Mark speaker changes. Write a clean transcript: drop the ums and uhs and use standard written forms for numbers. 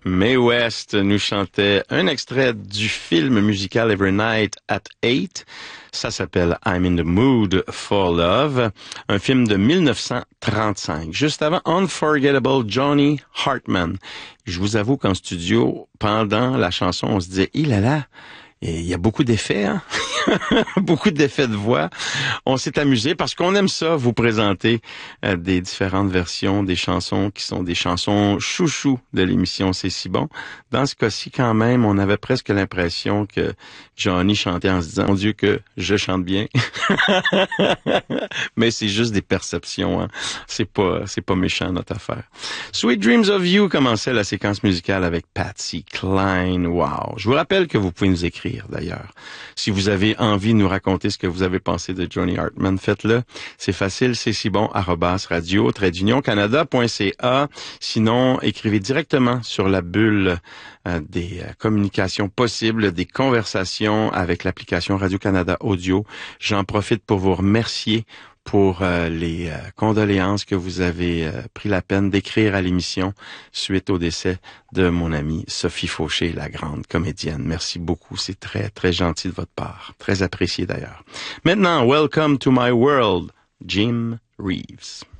Speaker 1: Mae West nous chantait un extrait du film musical Every Night at 8. Ça s'appelle I'm in the Mood for Love, un film de 1935. Juste avant, Unforgettable Johnny Hartman. Je vous avoue qu'en studio, pendant la chanson, on se disait, il là, il y a beaucoup d'effets, hein? Beaucoup d'effets de voix. On s'est amusé parce qu'on aime ça, vous présenter des différentes versions des chansons qui sont des chansons chouchous de l'émission C'est si bon. Dans ce cas-ci, quand même, on avait presque l'impression que Johnny chantait en se disant, mon Dieu, que je chante bien. Mais c'est juste des perceptions, hein. C'est pas méchant, notre affaire. Sweet Dreams of You commençait la séquence musicale avec Patsy Cline. Wow. Je vous rappelle que vous pouvez nous écrire, d'ailleurs. Si vous avez envie de nous raconter ce que vous avez pensé de Johnny Hartman, faites-le. C'est facile, c'est si bon, @radio-canada.ca. Sinon, écrivez directement sur la bulle des communications possibles, des conversations avec l'application Radio-Canada Audio. J'en profite pour vous remercier pour les condoléances que vous avez pris la peine d'écrire à l'émission suite au décès de mon amie Sophie Fauché, la grande comédienne. Merci beaucoup, c'est très, très gentil de votre part. Très apprécié d'ailleurs. Maintenant, Welcome to My World, Jim Reeves.